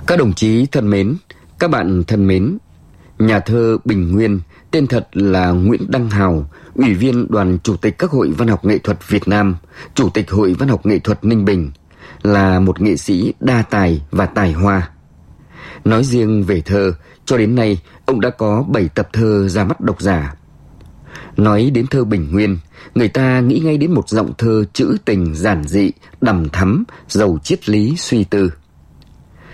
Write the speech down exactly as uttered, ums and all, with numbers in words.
Các đồng chí thân mến, các bạn thân mến, nhà thơ Bình Nguyên, tên thật là Nguyễn Đăng Hào, Ủy viên Đoàn Chủ tịch các Hội Văn học Nghệ thuật Việt Nam, Chủ tịch Hội Văn học Nghệ thuật Ninh Bình, là một nghệ sĩ đa tài và tài hoa. Nói riêng về thơ, cho đến nay ông đã có bảy tập thơ ra mắt độc giả. Nói đến thơ Bình Nguyên, người ta nghĩ ngay đến một giọng thơ trữ tình giản dị, đằm thắm, giàu triết lý suy tư.